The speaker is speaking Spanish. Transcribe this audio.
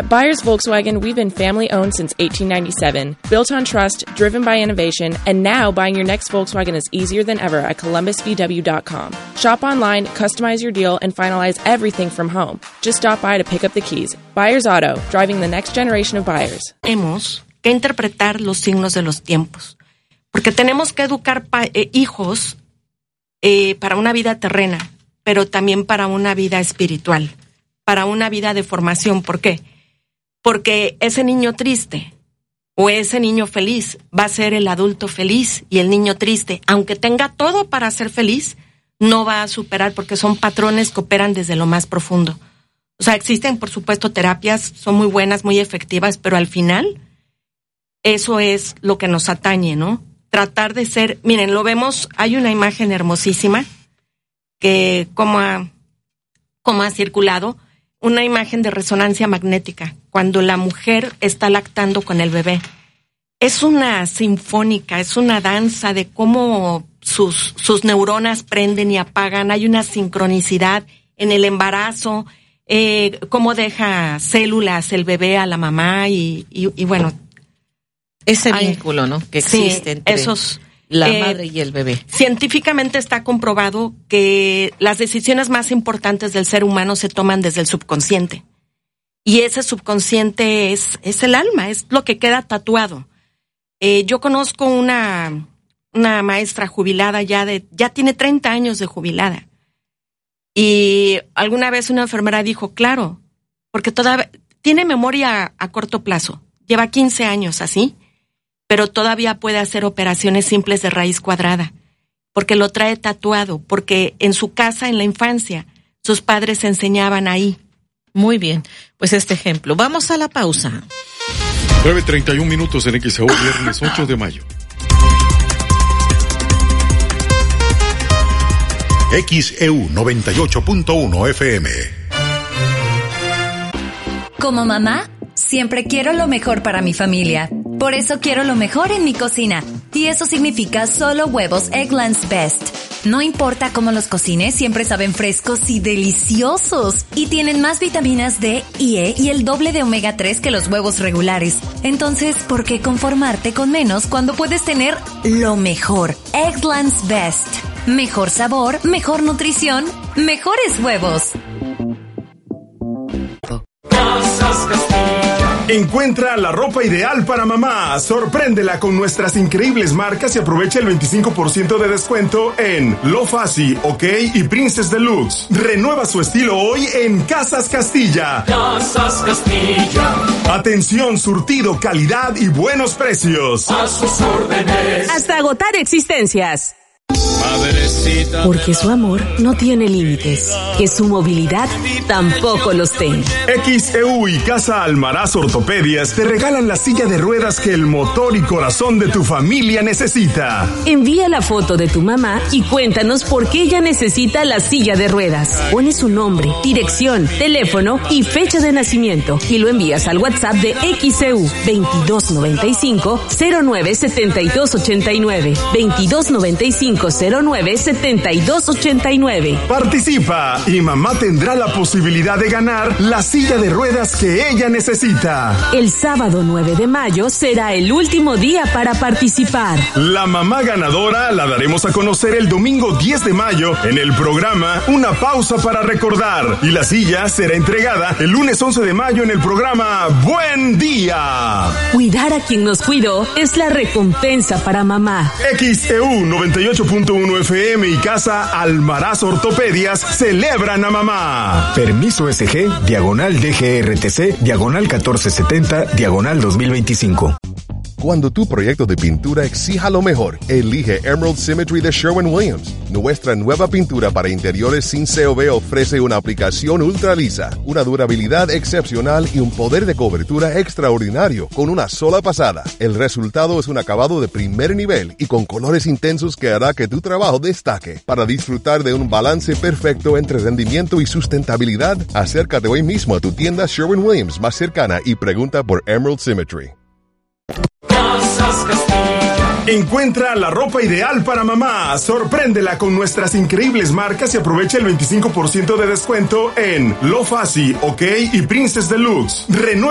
At Byers Volkswagen, we've been family-owned since 1897, built on trust, driven by innovation, and now buying your next Volkswagen is easier than ever at columbusvw.com. Shop online, customize your deal, and finalize everything from home. Just stop by to pick up the keys. Byers Auto, driving the next generation of buyers. Tenemos que interpretar los signos de los tiempos, porque tenemos que educar hijos para una vida terrena, pero también para una vida espiritual, para una vida de formación. ¿Por qué? Porque ese niño triste o ese niño feliz va a ser el adulto feliz, y el niño triste, aunque tenga todo para ser feliz, no va a superar, porque son patrones que operan desde lo más profundo. O sea, existen, por supuesto, terapias, son muy buenas, muy efectivas, pero al final eso es lo que nos atañe, ¿no? Tratar de ser, miren, lo vemos, hay una imagen hermosísima que como ha circulado, una imagen de resonancia magnética, cuando la mujer está lactando con el bebé. Es una sinfónica, es una danza de cómo sus neuronas prenden y apagan. Hay una sincronicidad en el embarazo, cómo deja células el bebé a la mamá y bueno. Ese vínculo, ¿no? Que existe entre la madre y el bebé. Científicamente está comprobado que las decisiones más importantes del ser humano se toman desde el subconsciente. Y ese subconsciente es el alma, es lo que queda tatuado. Yo conozco una maestra jubilada ya tiene 30 años de jubilada. Y alguna vez una enfermera dijo, claro, porque todavía tiene memoria a corto plazo. Lleva 15 años así, pero todavía puede hacer operaciones simples de raíz cuadrada, porque lo trae tatuado, porque en su casa, en la infancia, sus padres enseñaban ahí. Muy bien, pues este ejemplo. Vamos a la pausa. 9:31 en XEU, viernes 8 de mayo. XEU 98.1 FM. Como mamá, siempre quiero lo mejor para mi familia. Por eso quiero lo mejor en mi cocina. Y eso significa solo huevos Eggland's Best. No importa cómo los cocines, siempre saben frescos y deliciosos. Y tienen más vitaminas D y E y el doble de omega 3 que los huevos regulares. Entonces, ¿por qué conformarte con menos cuando puedes tener lo mejor? Eggland's Best. Mejor sabor, mejor nutrición, mejores huevos. Encuentra la ropa ideal para mamá. Sorpréndela con nuestras increíbles marcas y aprovecha el 25% de descuento en Lo Fassi, OK y Princess Deluxe. Renueva su estilo hoy en Casas Castilla. Casas Castilla. Atención, surtido, calidad y buenos precios. A sus órdenes. Hasta agotar existencias. Porque su amor no tiene límites, que su movilidad tampoco los tenga. XEU y Casa Almaraz Ortopedias te regalan la silla de ruedas que el motor y corazón de tu familia necesita. Envía la foto de tu mamá y cuéntanos por qué ella necesita la silla de ruedas. Pones su nombre, dirección, teléfono y fecha de nacimiento y lo envías al WhatsApp de XEU 2295-097289 2295-097289. Participa y mamá tendrá la posibilidad de ganar la silla de ruedas que ella necesita. El sábado 9 de mayo será el último día para participar. La mamá ganadora la daremos a conocer el domingo 10 de mayo en el programa Una Pausa para Recordar, y la silla será entregada el lunes 11 de mayo en el programa Buen Día. Cuidar a quien nos cuidó es la recompensa para mamá. XEU 98.1 FM y Casa Almaraz Ortopedias celebran a mamá. Permiso SG, /DGRTC, /1470, /2025. Cuando tu proyecto de pintura exija lo mejor, elige Emerald Symmetry de Sherwin-Williams. Nuestra nueva pintura para interiores sin COV ofrece una aplicación ultra lisa, una durabilidad excepcional y un poder de cobertura extraordinario con una sola pasada. El resultado es un acabado de primer nivel y con colores intensos que hará que tu trabajo destaque. Para disfrutar de un balance perfecto entre rendimiento y sustentabilidad, acércate hoy mismo a tu tienda Sherwin-Williams más cercana y pregunta por Emerald Symmetry. Encuentra la ropa ideal para mamá. Sorpréndela con nuestras increíbles marcas y aprovecha el 25% de descuento en Lo Fassi, OK y Princess Deluxe.